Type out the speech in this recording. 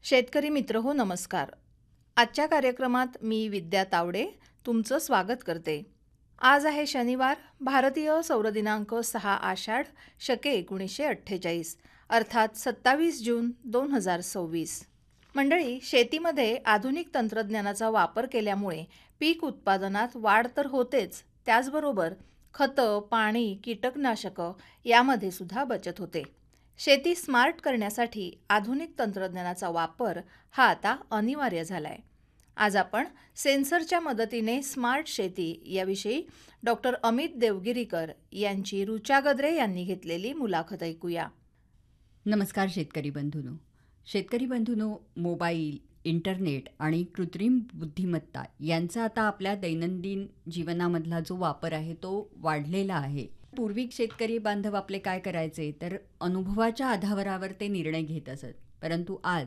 शेतकरी मित्र हो नमस्कार. आजच्या कार्यक्रमात मी विद्या तावडे तुमचं स्वागत करते. आज आहे शनिवार, भारतीय सौर दिनांक 6 आषाढ शके 1948 अर्थात 27 जून 2026. मंडळी, शेतीमध्ये आधुनिक तंत्रज्ञानाचा वापर केल्यामुळे पीक उत्पादनात वाढ तर होतेच, त्याचबरोबर खतं, पाणी, कीटकनाशकं यामध्ये सुद्धा बचत होते. शेती स्मार्ट करण्यासाठी आधुनिक तंत्रज्ञानाचा वापर हा आता अनिवार्य झालाय. आज आपण सेन्सरच्या मदतीने स्मार्ट शेती याविषयी डॉक्टर अमित देवगिरीकर यांची ऋचा गद्रे यांनी घेतलेली मुलाखत ऐकूया. नमस्कार शेतकरी बंधूंनो, मोबाईल, इंटरनेट आणि कृत्रिम बुद्धिमत्ता यांचा आता आपल्या दैनंदिन जीवनामधला जो वापर आहे तो वाढलेला आहे. पूर्वी शेतकरी बांधव आपले काय करायचे तर अनुभवाच्या आधारावर ते निर्णय घेत असत, परंतु आज